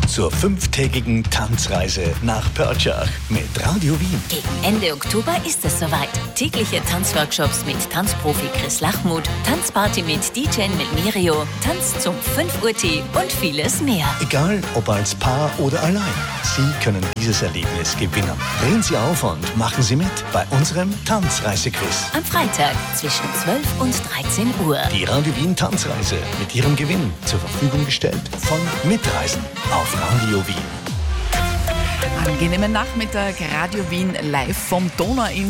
zur 5-tägigen Tanzreise nach Pörtschach mit Radio Wien. Gegen Ende Oktober ist es soweit. Tägliche Tanzworkshops mit Tanzprofi Chris Lachmuth, Tanzparty mit DJ Melmerio, Tanz zum 5 Uhr Tee und vieles mehr. Egal ob als Paar oder allein, Sie können dieses Erlebnis gewinnen. Drehen Sie auf und machen Sie mit bei unserem Tanzreisequiz. Am Freitag zwischen 12 und 13 Uhr. Die Radio Wien Tanzreise mit Ihrem Gewinn zur Verfügung gestellt von Mitreisen auf Radio Wien. Angenehmen Nachmittag, Radio Wien live vom Donauinsel.